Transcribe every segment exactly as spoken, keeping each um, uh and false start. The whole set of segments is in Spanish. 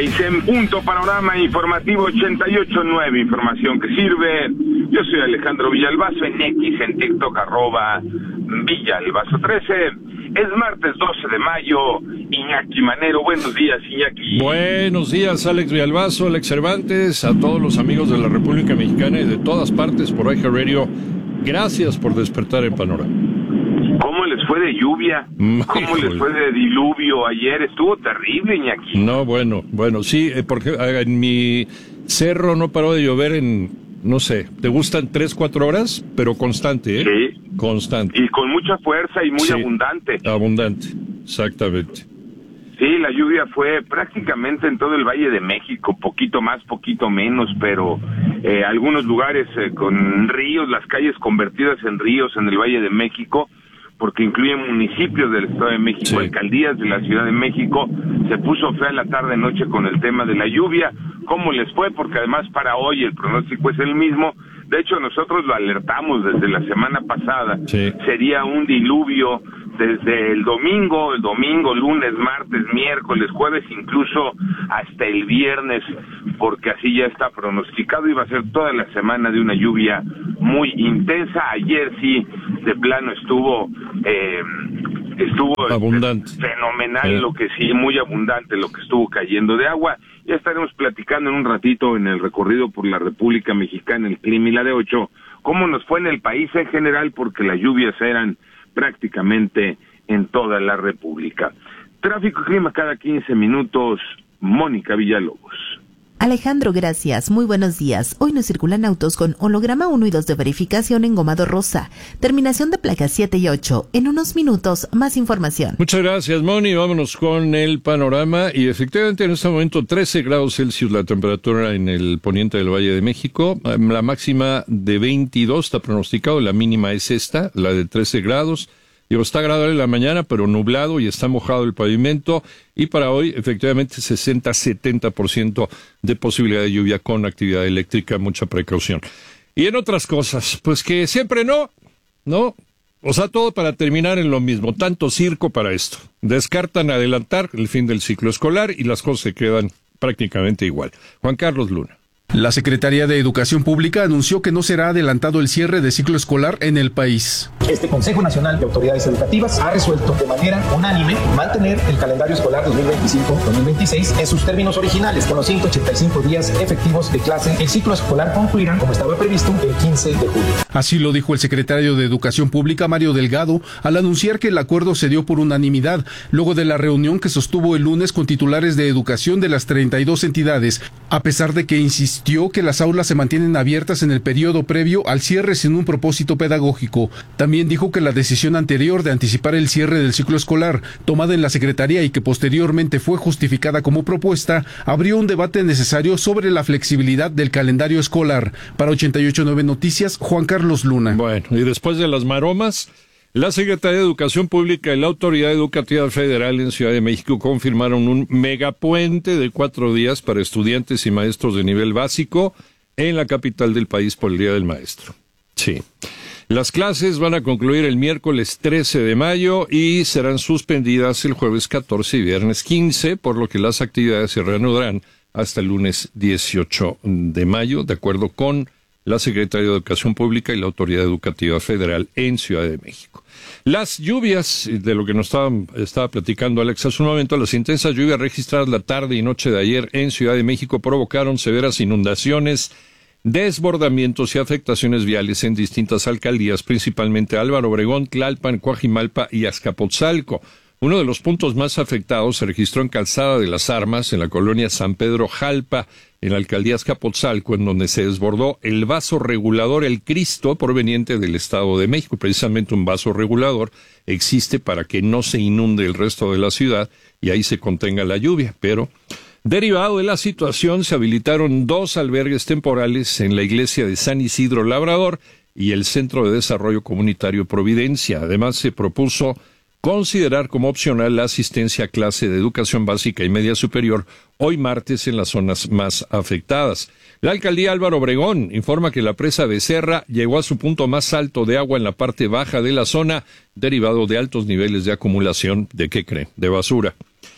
Seis en punto, panorama informativo ochenta y ocho nueve, información que sirve. Yo soy Alejandro Villalbazo, en X, en TikTok, arroba Villalbazo trece. Es martes doce de mayo. Iñaki Manero, buenos días, Iñaki. Buenos días, Alex Villalbazo, Alex Cervantes, a todos los amigos de la República Mexicana y de todas partes por iHeartRadio. Gracias por despertar el panorama. ¿Cómo les fue de lluvia? ¿Cómo Híjole. les fue de diluvio ayer? Estuvo terrible, Iñaki. No, bueno, bueno, sí, eh, porque en mi cerro no paró de llover en, no sé, ¿te gustan tres, cuatro horas? Pero constante, ¿eh? Sí. Constante. Y con mucha fuerza y muy Sí, abundante. Abundante, exactamente. Sí, la lluvia fue prácticamente en todo el Valle de México, poquito más, poquito menos, pero eh, algunos lugares eh, con ríos, las calles convertidas en ríos en el Valle de México, porque incluyen municipios del Estado de México, Sí. alcaldías de la Ciudad de México. Se puso fea la tarde-noche con el tema de la lluvia. ¿Cómo les fue? Porque además para hoy el pronóstico es el mismo. De hecho, nosotros lo alertamos desde la semana pasada. Sí. Sería un diluvio desde el domingo, el domingo, lunes, martes, miércoles, jueves, incluso hasta el viernes, porque así ya está pronosticado. Iba a ser toda la semana de una lluvia muy intensa. Ayer sí, de plano estuvo eh, estuvo Abundante. fenomenal, Sí. lo que sí, muy abundante lo que estuvo cayendo de agua. Ya estaremos platicando en un ratito en el recorrido por la República Mexicana, el clima y la de ocho, cómo nos fue en el país en general, porque las lluvias eran prácticamente en toda la República. Tráfico y clima cada quince minutos, Mónica Villalobos. Alejandro, gracias. Muy buenos días. Hoy nos circulan autos con holograma uno y dos de verificación engomado rosa. Terminación de placas siete y ocho. En unos minutos, más información. Muchas gracias, Moni. Vámonos con el panorama. Y efectivamente, en este momento, trece grados Celsius la temperatura en el poniente del Valle de México. La máxima de veintidós está pronosticado. La mínima es esta, la de trece grados. Digo, está agradable en la mañana, pero nublado y está mojado el pavimento. Y para hoy, efectivamente, sesenta a setenta por ciento de posibilidad de lluvia con actividad eléctrica. Mucha precaución. Y en otras cosas, pues que siempre no, ¿no? O sea, todo para terminar en lo mismo. Tanto circo para esto. Descartan adelantar el fin del ciclo escolar y las cosas se quedan prácticamente igual. Juan Carlos Luna. La Secretaría de Educación Pública anunció que no será adelantado el cierre de ciclo escolar en el país. Este Consejo Nacional de Autoridades Educativas ha resuelto de manera unánime mantener el calendario escolar dos mil veinticinco dos mil veintiséis en sus términos originales, con los ciento ochenta y cinco días efectivos de clase. El ciclo escolar concluirá, como estaba previsto, el quince de julio. Así lo dijo el secretario de Educación Pública, Mario Delgado, al anunciar que el acuerdo se dio por unanimidad, luego de la reunión que sostuvo el lunes con titulares de educación de las treinta y dos entidades, a pesar de que insistió que las aulas se mantienen abiertas en el periodo previo al cierre sin un propósito pedagógico. También dijo que la decisión anterior de anticipar el cierre del ciclo escolar, tomada en la Secretaría y que posteriormente fue justificada como propuesta, abrió un debate necesario sobre la flexibilidad del calendario escolar. Para ochenta y ocho nueve Noticias, Juan Carlos Luna. Bueno, y después de las maromas, la Secretaría de Educación Pública y la Autoridad Educativa Federal en Ciudad de México confirmaron un megapuente de cuatro días para estudiantes y maestros de nivel básico en la capital del país por el Día del Maestro. Sí. Las clases van a concluir el miércoles trece de mayo y serán suspendidas el jueves catorce y viernes quince, por lo que las actividades se reanudarán hasta el lunes dieciocho de mayo, de acuerdo con la Secretaría de Educación Pública y la Autoridad Educativa Federal en Ciudad de México. Las lluvias, de lo que nos estaba, estaba platicando Alex hace un momento, las intensas lluvias registradas la tarde y noche de ayer en Ciudad de México provocaron severas inundaciones, desbordamientos y afectaciones viales en distintas alcaldías, principalmente Álvaro Obregón, Tlalpan, Coajimalpa y Azcapotzalco. Uno de los puntos más afectados se registró en Calzada de las Armas, en la colonia San Pedro Jalpa, en la alcaldía Azcapotzalco, en donde se desbordó el vaso regulador El Cristo, proveniente del Estado de México. Precisamente un vaso regulador existe para que no se inunde el resto de la ciudad y ahí se contenga la lluvia. Pero, derivado de la situación, se habilitaron dos albergues temporales en la iglesia de San Isidro Labrador y el Centro de Desarrollo Comunitario Providencia. Además, se propuso considerar como opcional la asistencia a clase de educación básica y media superior hoy martes en las zonas más afectadas. La alcaldía Álvaro Obregón informa que la presa Becerra llegó a su punto más alto de agua en la parte baja de la zona, derivado de altos niveles de acumulación de, ¿qué creen?, de basura.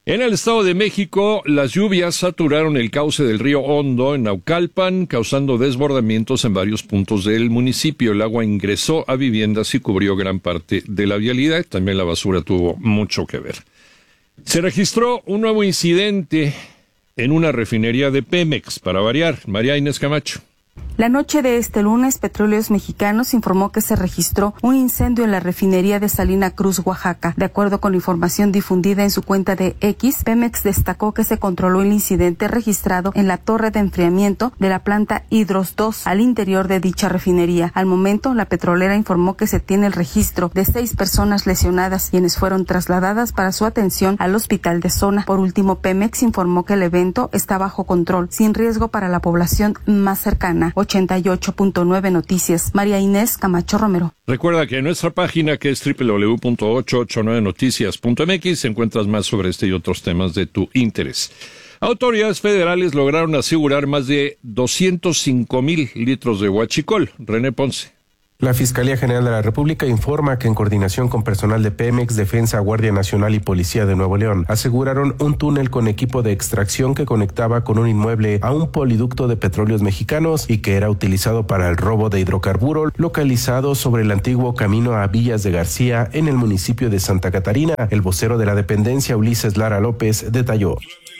En el Estado de México, las lluvias saturaron el cauce del río Hondo en Naucalpan, causando desbordamientos en varios puntos del municipio. El agua ingresó a viviendas y cubrió gran parte de la vialidad. También la basura tuvo mucho que ver. Se registró un nuevo incidente en una refinería de Pemex, para variar. María Inés Camacho. La noche de este lunes, Petróleos Mexicanos informó que se registró un incendio en la refinería de Salina Cruz, Oaxaca. De acuerdo con la información difundida en su cuenta de X, Pemex destacó que se controló el incidente registrado en la torre de enfriamiento de la planta Hidros dos al interior de dicha refinería. Al momento, la petrolera informó que se tiene el registro de seis personas lesionadas, quienes fueron trasladadas para su atención al hospital de zona. Por último, Pemex informó que el evento está bajo control, sin riesgo para la población más cercana. ochenta y ocho punto nueve Noticias. María Inés Camacho Romero. Recuerda que en nuestra página, que es doble u doble u doble u punto ochocientos ochenta y nueve noticias punto m x, encuentras más sobre este y otros temas de tu interés. Autoridades federales lograron asegurar más de doscientos cinco mil litros de huachicol. René Ponce. La Fiscalía General de la República informa que en coordinación con personal de Pemex, Defensa, Guardia Nacional y Policía de Nuevo León, aseguraron un túnel con equipo de extracción que conectaba con un inmueble a un poliducto de Petróleos Mexicanos y que era utilizado para el robo de hidrocarburo, localizado sobre el antiguo camino a Villas de García en el municipio de Santa Catarina. El vocero de la dependencia, Ulises Lara López, detalló.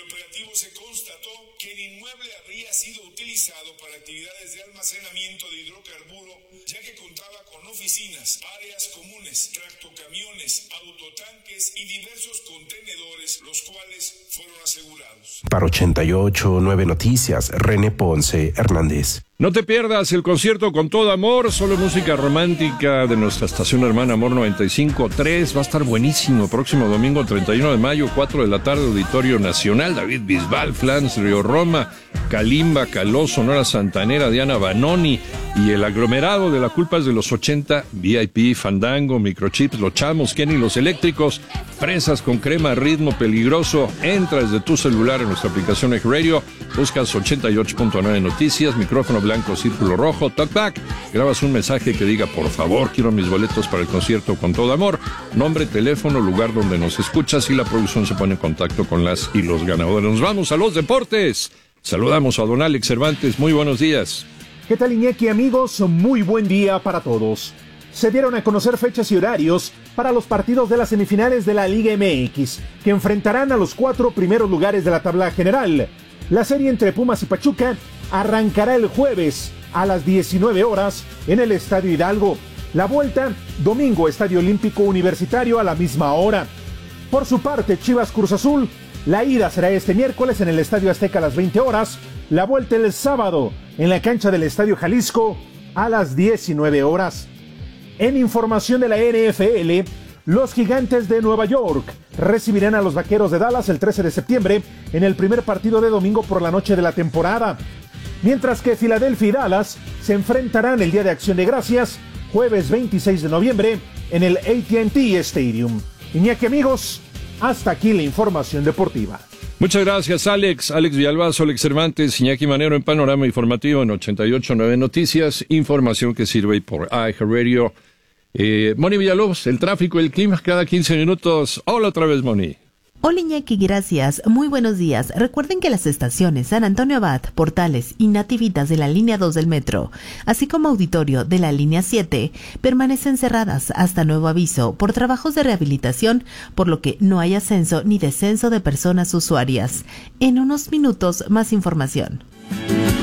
Áreas comunes, tractocamiones, autotanques y diversos contenedores, los cuales fueron asegurados. Para ochenta y ocho punto nueve Noticias, René Ponce Hernández. No te pierdas el concierto Con Todo Amor, solo música romántica de nuestra estación hermana Amor noventa y cinco punto tres. Va a estar buenísimo. Próximo domingo treinta y uno de mayo, cuatro de la tarde, Auditorio Nacional. David Bisbal, Flans, Río Roma, Kalimba, Caló, Sonora Santanera, Diana Banoni y el aglomerado de La Culpa es de los ochenta, V I P, Fandango, Microchips, Los Chamos, Kenny, Los Eléctricos, Fresas con Crema, Ritmo Peligroso. Entra desde tu celular en nuestra aplicación Ex Radio, buscas ochenta y ocho punto nueve Noticias, micrófono blanco, círculo rojo, talkback, grabas un mensaje que diga, por favor, quiero mis boletos para el concierto Con Todo Amor, nombre, teléfono, lugar donde nos escuchas y la producción se pone en contacto con las y los ganadores. Nos vamos a los deportes. Saludamos a don Alex Cervantes. Muy buenos días. ¿Qué tal, Iñaki, amigos? Muy buen día para todos. Se dieron a conocer fechas y horarios para los partidos de las semifinales de la Liga M X, que enfrentarán a los cuatro primeros lugares de la tabla general. La serie entre Pumas y Pachuca arrancará el jueves a las diecinueve horas en el Estadio Hidalgo. La vuelta, domingo, Estadio Olímpico Universitario a la misma hora. Por su parte, Chivas Cruz Azul, la ida será este miércoles en el Estadio Azteca a las veinte horas. La vuelta el sábado en la cancha del Estadio Jalisco a las diecinueve horas. En información de la N F L, los Gigantes de Nueva York recibirán a los Vaqueros de Dallas el trece de septiembre en el primer partido de domingo por la noche de la temporada. Mientras que Filadelfia y Dallas se enfrentarán el Día de Acción de Gracias, jueves veintiséis de noviembre, en el A T and T Stadium. Iñaki, amigos, hasta aquí la información deportiva. Muchas gracias, Alex. Alex Villalbazo, Alex Cervantes, Iñaki Manero en Panorama Informativo en ochenta y ocho punto nueve Noticias. Información que sirve por iHeartRadio. Eh, Moni Villalobos, el tráfico, el clima, cada quince minutos. Hola otra vez, Moni. Hola, Iñaki, gracias. Muy buenos días. Recuerden que las estaciones San Antonio Abad, Portales y Nativitas de la línea dos del metro, así como Auditorio de la línea siete, permanecen cerradas hasta nuevo aviso por trabajos de rehabilitación, por lo que no hay ascenso ni descenso de personas usuarias. En unos minutos, más información.